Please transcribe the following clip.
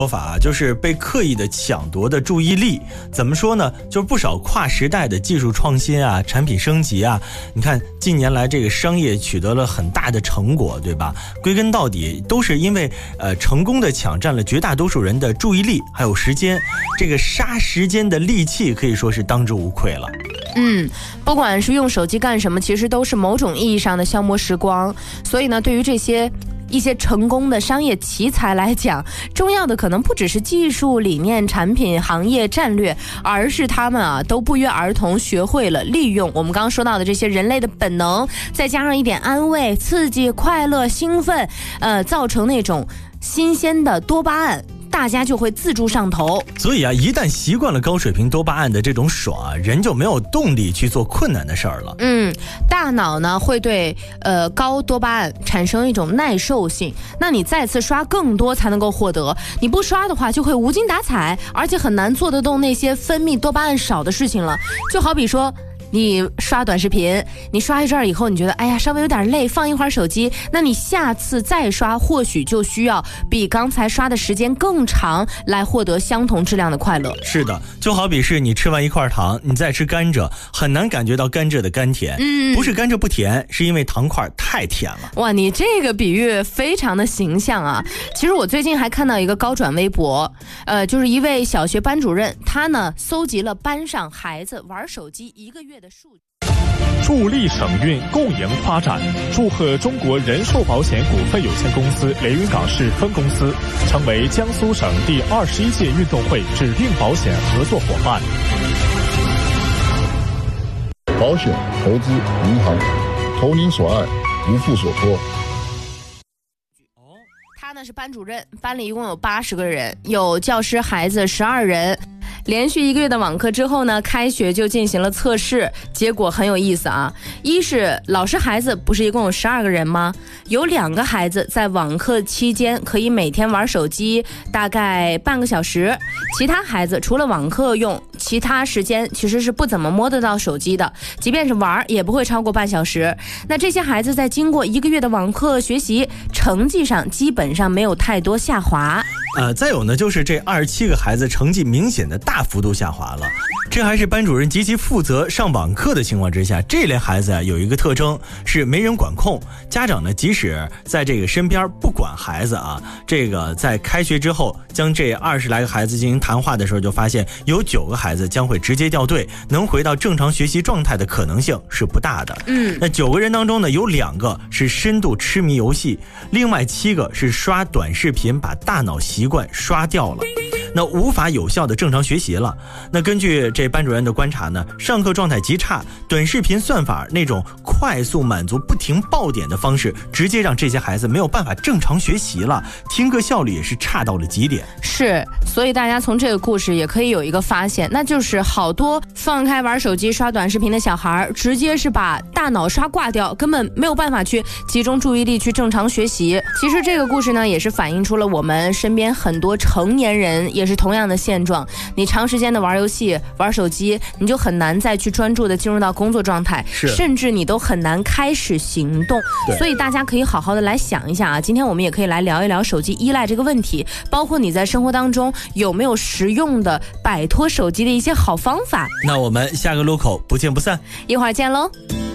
说法就是被刻意的抢夺的注意力。怎么说呢？就是不少跨时代的技术创新啊，产品升级啊，你看近年来这个商业取得了很大的成果，对吧？归根到底都是因为成功的抢占了绝大多数人的注意力还有时间，这个杀时间的利器可以说是当之无愧了。 不管是用手机干什么，其实都是某种意义上的消磨时光。所以呢，对于一些成功的商业奇才来讲，重要的可能不只是技术理念、产品、行业战略，而是他们都不约而同学会了利用我们刚刚说到的这些人类的本能，再加上一点安慰、刺激、快乐、兴奋，造成那种新鲜的多巴胺，大家就会自助上头。 所以一旦习惯了高水平多巴胺的这种爽人就没有动力去做困难的事儿了。 大脑呢会对高多巴胺产生一种耐受性，那你再次刷更多才能够获得，你不刷的话就会无精打采，而且很难做得动那些分泌多巴胺少的事情了。就好比说你刷短视频，你刷一阵儿以后，你觉得哎呀稍微有点累，放一会儿手机，那你下次再刷或许就需要比刚才刷的时间更长来获得相同质量的快乐。 是的，就好比是你吃完一块糖，你再吃甘蔗，很难感觉到甘蔗的甘甜。不是甘蔗不甜，是因为糖块太甜了。 哇，你这个比喻非常的形象啊。其实我最近还看到一个高转微博，就是一位小学班主任，他呢搜集了班上孩子玩手机1个月的数据。 助力省运共赢发展，祝贺中国人寿保险股份有限公司连云港市分公司成为江苏省第21届运动会指定保险合作伙伴。 保险、投资、银行，投您所爱，无负所托。 他呢是班主任，班里一共有80个人，有教师孩子12人。连续1个月的网课之后呢，开学就进行了测试，结果很有意思啊。一是老师孩子不是一共有12个人吗？有2个孩子在网课期间可以每天玩手机大概半个小时，其他孩子除了网课用，其他时间其实是不怎么摸得到手机的，即便是玩也不会超过半小时。那这些孩子在经过1个月的网课学习，成绩上基本上没有太多下滑。 再有呢，就是这27个孩子成绩明显的大幅度下滑了。这还是班主任极其负责上网课的情况之下，这类孩子有一个特征是没人管控。家长呢，即使在这个身边不管孩子这个在开学之后将这20来个孩子进行谈话的时候，就发现有9个孩子将会直接掉队，能回到正常学习状态的可能性是不大的。那9个人当中呢，有2个是深度痴迷游戏，另外7个是刷短视频把大脑习惯刷掉了，那无法有效的正常学习了。那根据这班主任的观察呢，上课状态极差，短视频算法那种快速满足不停爆点的方式，直接让这些孩子没有办法正常学习了，听课效率也是差到了极点。 是，所以大家从这个故事也可以有一个发现，那就是好多放开玩手机刷短视频的小孩，直接是把大脑刷挂掉，根本没有办法去集中注意力去正常学习。其实这个故事呢，也是反映出了我们身边很多成年人也是同样的现状。你长时间的玩游戏、玩手机，你就很难再去专注的进入到工作状态，甚至你都很难开始行动。所以大家可以好好的来想一下今天我们也可以来聊一聊手机依赖这个问题，包括你在生活当中有没有实用的摆脱手机的一些好方法。 那我们下个路口不见不散， 一会儿见喽。